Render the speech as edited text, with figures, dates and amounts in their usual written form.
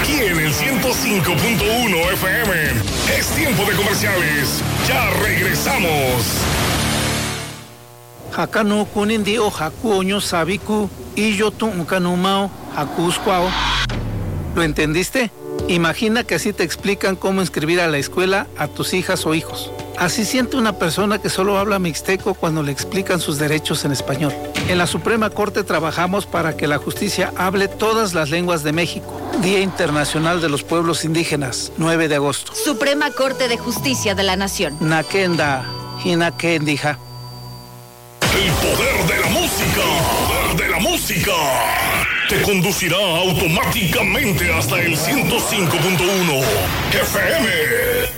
aquí en el 105.1 FM. Es tiempo de comerciales. Ya regresamos. Hakanu kunindi o haku oño sabiku y yo tu unkanumao hakusquao. ¿Lo entendiste? Imagina que así te explican cómo inscribir a la escuela a tus hijas o hijos. Así siente una persona que solo habla mixteco cuando le explican sus derechos en español. En la Suprema Corte trabajamos para que la justicia hable todas las lenguas de México. Día Internacional de los Pueblos Indígenas, 9 de agosto. Suprema Corte de Justicia de la Nación. Nakenda, Hinakendija. El poder de la música. El poder de la música. Te conducirá automáticamente hasta el 105.1 FM.